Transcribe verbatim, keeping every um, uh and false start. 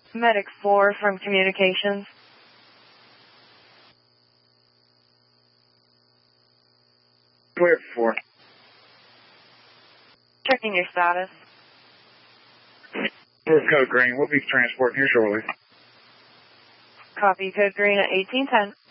Medic four from communications. Clear four. Checking your status. We're code green. We'll be transporting here shortly. Copy, code green at eighteen ten.